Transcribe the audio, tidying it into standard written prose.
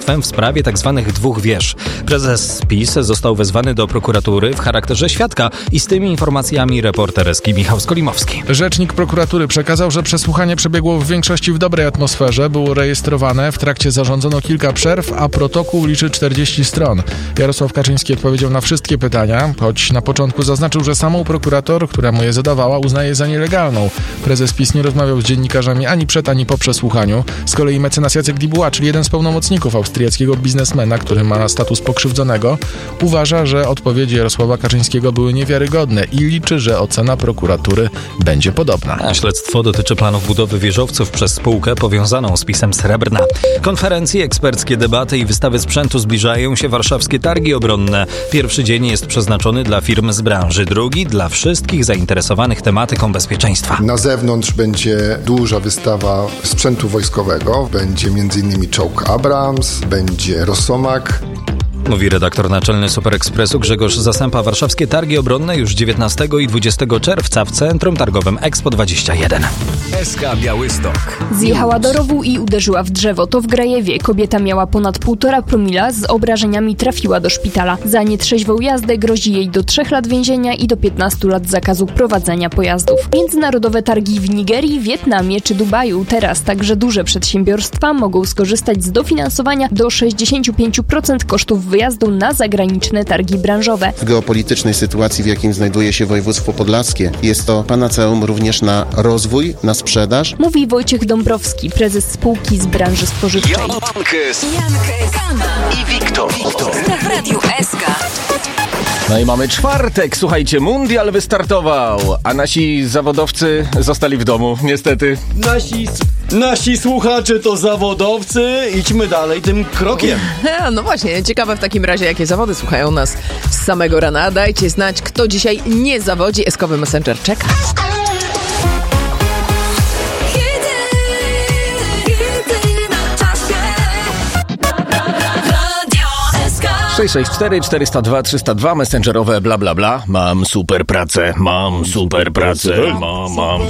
śledztwem w sprawie tzw. dwóch wież. Prezes PiS został wezwany do prokuratury w charakterze świadka i z tymi informacjami reporter Eski Michał Skolimowski. Rzecznik prokuratury przekazał, że przesłuchanie przebiegło w większości w dobrej atmosferze, było rejestrowane, w trakcie zarządzono kilka przerw, a protokół liczy 40 stron. Jarosław Kaczyński odpowiedział na wszystkie pytania, choć na początku zaznaczył, że samą prokurator, która mu je zadawała, uznaje za nielegalną. Prezes PiS nie rozmawiał z dziennikarzami ani przed, ani po przesłuchaniu. Z kolei mecenas Jacek Dubois, czyli jeden z pełnomocników austriackiego biznesmena, który ma status pokrzywdzonego, uważa, że odpowiedzi Jarosława Kaczyńskiego były niewiarygodne i liczy, że ocena prokuratury będzie podobna. A śledztwo dotyczy planów budowy wieżowców przez spółkę powiązaną z PiS-em Srebrna. Konferencje, eksperckie debaty i wystawy sprzętu zbliżają się warszawskie targi obronne. Pierwszy dzień jest przeznaczony dla firm z branży, drugi dla wszystkich zainteresowanych tematyką bezpieczeństwa. Na zewnątrz będzie duża wystawa sprzętu wojskowego. Będzie m.in. czołg Abrams, będzie Rosomak. Mówi redaktor naczelny Super Expressu Grzegorz Zasępa. Warszawskie targi obronne już 19 i 20 czerwca w Centrum Targowym Expo 21. SK Białystok. Zjechała do rowu i uderzyła w drzewo. To w Grajewie. Kobieta miała ponad 1,5 promila, z obrażeniami trafiła do szpitala. Za nietrzeźwą jazdę grozi jej do 3 lat więzienia i do 15 lat zakazu prowadzenia pojazdów. Międzynarodowe targi w Nigerii, Wietnamie czy Dubaju. Teraz także duże przedsiębiorstwa mogą skorzystać z dofinansowania do 65% kosztów wyjazdu na zagraniczne targi branżowe. W geopolitycznej sytuacji, w jakim znajduje się województwo podlaskie, jest to panaceum również na rozwój, na sprzedaż. Mówi Wojciech Dąbrowski, prezes spółki z branży spożywczej. Jankes i Wiktor. W Radiu SK. No i mamy czwartek, słuchajcie, mundial wystartował, a nasi zawodowcy zostali w domu, niestety. Nasi słuchacze to zawodowcy, idźmy dalej tym krokiem. No właśnie, ciekawe w takim razie, jakie zawody słuchają nas z samego rana. Dajcie znać, kto dzisiaj nie zawodzi. Eskowy Messenger czeka. 664 402 302 messengerowe bla bla bla. Mam super pracę, mam.